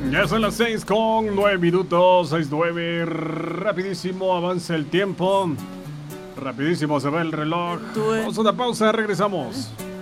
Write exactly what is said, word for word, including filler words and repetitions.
Ya son las seis con nueve minutos, seis nueve. Rapidísimo avanza el tiempo. Rapidísimo se va el reloj. Vamos a una pausa, regresamos.